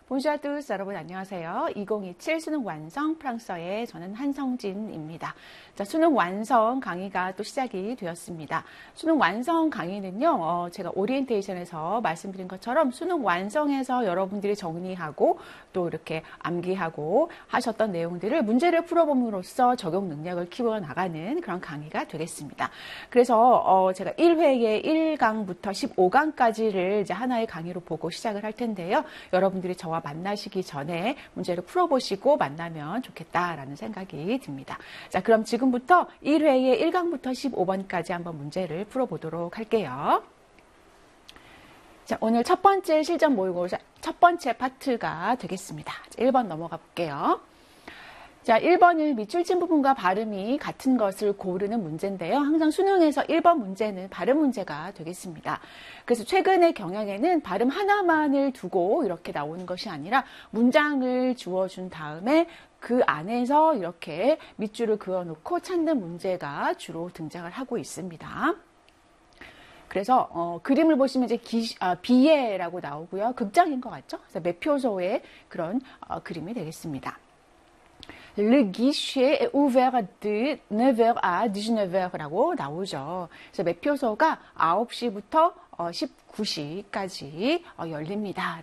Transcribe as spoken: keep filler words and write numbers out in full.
Bonjour à tous, 여러분 안녕하세요. 이천이십칠 수능 완성 프랑스어의 저는 한성진입니다. 자, 수능 완성 강의가 또 시작이 되었습니다. 수능 완성 강의는요, 어, 제가 오리엔테이션에서 말씀드린 것처럼 수능 완성해서 여러분들이 정리하고 또 이렇게 암기하고 하셨던 내용들을 문제를 풀어봄으로써 적용 능력을 키워 나가는 그런 강의가 되겠습니다. 그래서 어, 제가 일 회의 일 강부터 십오 강까지를 이제 하나의 강의로 보고 시작을 할 텐데요. 여러분들이 저와 만나시기 전에 문제를 풀어보시고 만나면 좋겠다라는 생각이 듭니다. 자, 그럼 지금부터 일 회의 일 강부터 십오 번까지 한번 문제를 풀어보도록 할게요. 자, 오늘 첫 번째 실전 모의고사 첫 번째 파트가 되겠습니다. 자, 일 번 넘어가 볼게요. 자, 일 번은 밑줄친 부분과 발음이 같은 것을 고르는 문제인데요. 항상 수능에서 일 번 문제는 발음 문제가 되겠습니다. 그래서 최근의 경향에는 발음 하나만을 두고 이렇게 나오는 것이 아니라 문장을 주어준 다음에 그 안에서 이렇게 밑줄을 그어놓고 찾는 문제가 주로 등장을 하고 있습니다. 그래서 어, 그림을 보시면 이제 기, 아, 비예라고 나오고요. 극장인 것 같죠? 그래서 매표소의 그런 어, 그림이 되겠습니다. Le guichet est ouvert de neuf heures à dix-neuf heures라고 나오죠. 그래서 매표소가 아홉 시부터 십구 시까지 열립니다.